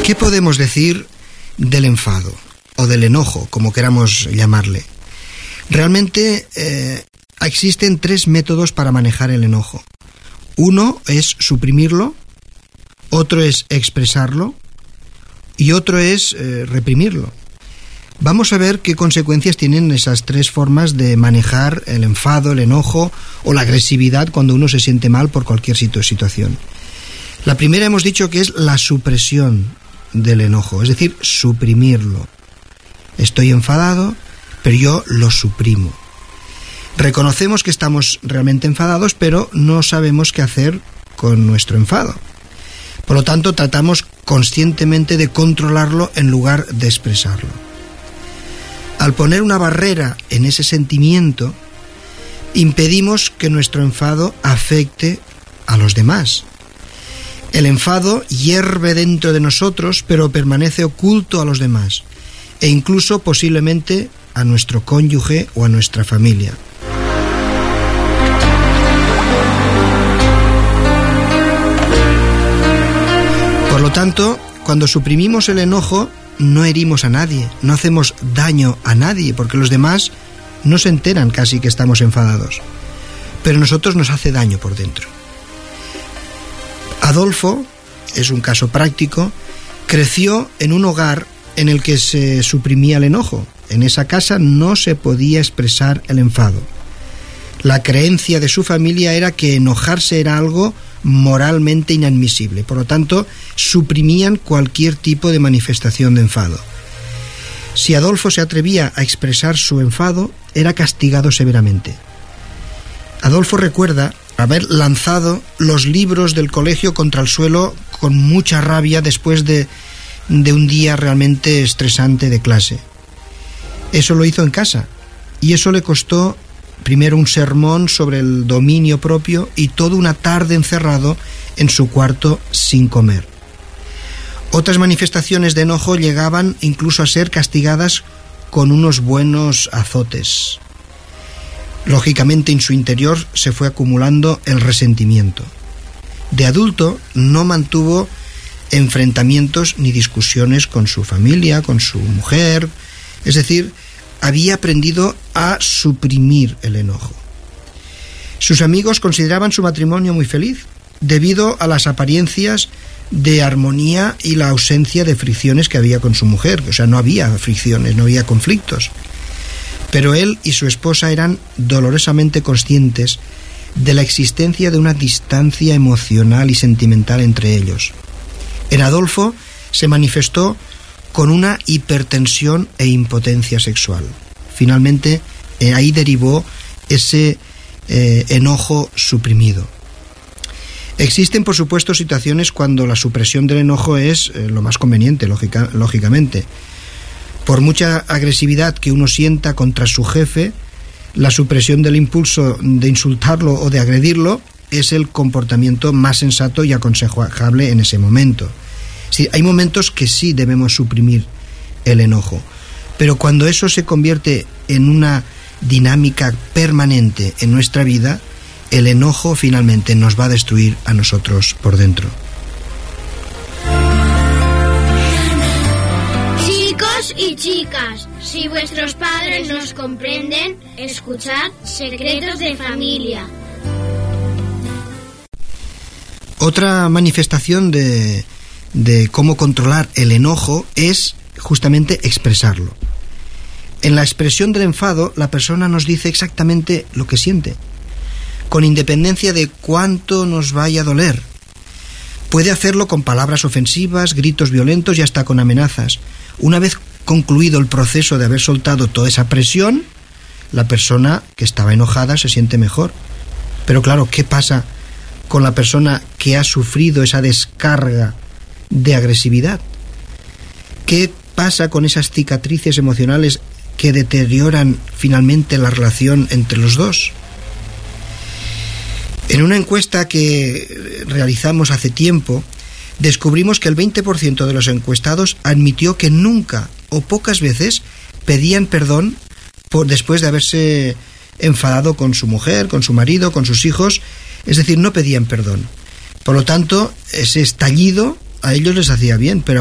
¿Qué podemos decir del enfado o del enojo, como queramos llamarle? Realmente existen 3 métodos para manejar el enojo. Uno es suprimirlo, otro es expresarlo y otro es reprimirlo. Vamos a ver qué consecuencias tienen esas 3 formas de manejar el enfado, el enojo o la agresividad cuando uno se siente mal por cualquier situación. La primera hemos dicho que es la supresión del enojo, es decir, suprimirlo. Estoy enfadado, pero yo lo suprimo. Reconocemos que estamos realmente enfadados, pero no sabemos qué hacer con nuestro enfado. Por lo tanto, tratamos conscientemente de controlarlo en lugar de expresarlo. Al poner una barrera en ese sentimiento, impedimos que nuestro enfado afecte a los demás. El enfado hierve dentro de nosotros, pero permanece oculto a los demás, e incluso posiblemente a nuestro cónyuge o a nuestra familia. Por lo tanto, cuando suprimimos el enojo, no herimos a nadie, no hacemos daño a nadie, porque los demás no se enteran casi que estamos enfadados. Pero a nosotros nos hace daño por dentro. Adolfo, es un caso práctico, creció en un hogar en el que se suprimía el enojo. En esa casa no se podía expresar el enfado. La creencia de su familia era que enojarse era algo moralmente inadmisible. Por lo tanto, suprimían cualquier tipo de manifestación de enfado. Si Adolfo se atrevía a expresar su enfado, era castigado severamente. Adolfo recuerda haber lanzado los libros del colegio contra el suelo con mucha rabia después de un día realmente estresante de clase. Eso lo hizo en casa, y eso le costó primero un sermón sobre el dominio propio y toda una tarde encerrado en su cuarto sin comer. Otras manifestaciones de enojo llegaban incluso a ser castigadas con unos buenos azotes. Lógicamente, en su interior se fue acumulando el resentimiento. De adulto no mantuvo enfrentamientos ni discusiones con su familia, con su mujer, es decir, había aprendido a suprimir el enojo. Sus amigos consideraban su matrimonio muy feliz, debido a las apariencias de armonía y la ausencia de fricciones que había con su mujer. O sea, no había fricciones, no había conflictos. Pero él y su esposa eran dolorosamente conscientes de la existencia de una distancia emocional y sentimental entre ellos. En Adolfo se manifestó con una hipertensión e impotencia sexual. Finalmente, ahí derivó ese enojo suprimido. Existen, por supuesto, situaciones cuando la supresión del enojo es lo más conveniente, lógicamente. Por mucha agresividad que uno sienta contra su jefe, la supresión del impulso de insultarlo o de agredirlo es el comportamiento más sensato y aconsejable en ese momento. Sí, hay momentos que sí debemos suprimir el enojo, pero cuando eso se convierte en una dinámica permanente en nuestra vida, el enojo finalmente nos va a destruir a nosotros por dentro. Chicos y chicas, si vuestros padres nos comprenden, escuchad Secretos de Familia. Otra manifestación de cómo controlar el enojo es justamente expresarlo. En la expresión del enfado, la persona nos dice exactamente lo que siente, con independencia de cuánto nos vaya a doler. Puede hacerlo con palabras ofensivas, gritos violentos y hasta con amenazas. Una vez concluido el proceso de haber soltado toda esa presión, la persona que estaba enojada se siente mejor. Pero claro, ¿qué pasa con la persona que ha sufrido esa descarga de agresividad? ¿Qué pasa con esas cicatrices emocionales que deterioran finalmente la relación entre los dos? En una encuesta que realizamos hace tiempo, descubrimos que el 20% de los encuestados admitió que nunca o pocas veces pedían perdón después de haberse enfadado con su mujer, con su marido, con sus hijos, es decir, no pedían perdón. Por lo tanto, ese estallido a ellos les hacía bien, pero